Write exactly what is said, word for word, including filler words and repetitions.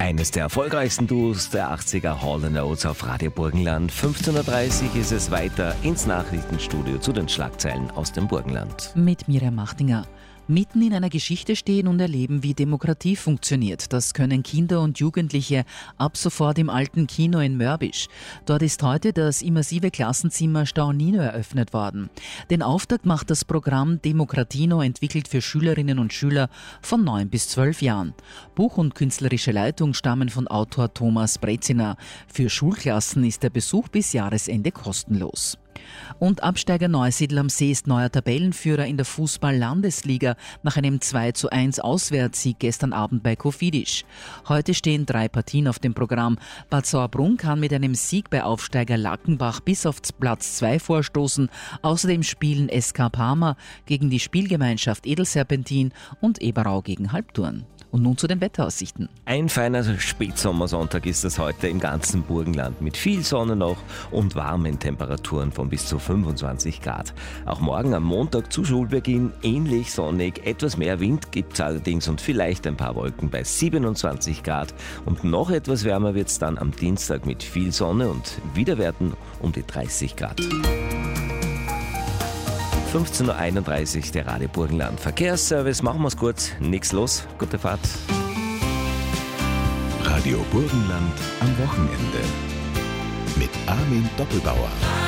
Eines der erfolgreichsten Duos der achtziger, Hall and Oates auf Radio Burgenland. fünfzehn Uhr dreißig ist es weiter ins Nachrichtenstudio zu den Schlagzeilen aus dem Burgenland. Mit Miriam Machtinger. Mitten in einer Geschichte stehen und erleben, wie Demokratie funktioniert. Das können Kinder und Jugendliche ab sofort im alten Kino in Mörbisch. Dort ist heute das immersive Klassenzimmer Staunino eröffnet worden. Den Auftakt macht das Programm Demokratino, entwickelt für Schülerinnen und Schüler von neun bis zwölf Jahren. Buch und künstlerische Leitung stammen von Autor Thomas Brezina. Für Schulklassen ist der Besuch bis Jahresende kostenlos. Und Absteiger Neusiedl am See ist neuer Tabellenführer in der Fußball-Landesliga nach einem zwei zu eins Auswärtssieg gestern Abend bei Kofidis. Heute stehen drei Partien auf dem Programm. Bad Sauerbrunn kann mit einem Sieg bei Aufsteiger Lackenbach bis auf Platz zwei vorstoßen. Außerdem spielen S K Parma gegen die Spielgemeinschaft Edelserpentin und Eberau gegen Halbturn. Und nun zu den Wetteraussichten. Ein feiner Spätsommersonntag ist es heute im ganzen Burgenland mit viel Sonne noch und warmen Temperaturen von bis zu fünfundzwanzig Grad. Auch morgen am Montag zu Schulbeginn ähnlich sonnig, etwas mehr Wind gibt es allerdings und vielleicht ein paar Wolken bei siebenundzwanzig Grad. Und noch etwas wärmer wird es dann am Dienstag mit viel Sonne und Wiederwerten um die dreißig Grad. fünfzehn Uhr einunddreißig, der Radio Burgenland Verkehrsservice. Machen wir es kurz, nichts los, gute Fahrt. Radio Burgenland am Wochenende mit Armin Doppelbauer.